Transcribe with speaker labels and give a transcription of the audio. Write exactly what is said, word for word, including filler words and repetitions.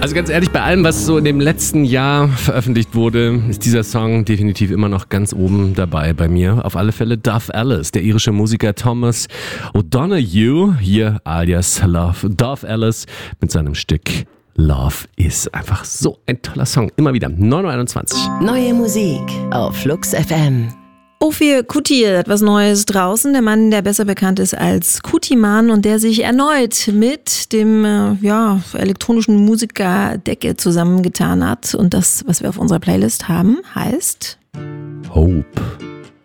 Speaker 1: Also ganz ehrlich, bei allem, was so in dem letzten Jahr veröffentlicht wurde, ist dieser Song definitiv immer noch ganz oben dabei bei mir. Auf alle Fälle Dove Ellis, der irische Musiker Thomas O'Donoghue, hier alias Love Dove Ellis, mit seinem Stück Love ist einfach so ein toller Song. Immer wieder. neun Uhr einundzwanzig.
Speaker 2: Neue Musik auf Flux F M.
Speaker 3: Ophir Kutir hat was Neues draußen. Der Mann, der besser bekannt ist als Kutiman und der sich erneut mit dem äh, ja, elektronischen Musiker Decke zusammengetan hat. Und das, was wir auf unserer Playlist haben, heißt
Speaker 1: Hope.